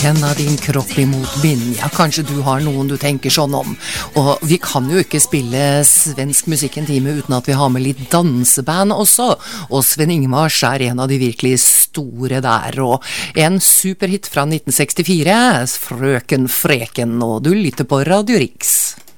Kjenner din kropp imot min. Ja, kanskje du har noen du tenker sånn om. Og vi kan jo ikke spille svensk musikk en time uten at vi har med litt danseband også. Og Sven Ingvars er en av de virkelig store der. Og en superhit fra 1964, Frøken Freken, og du lytter på Radio Riks.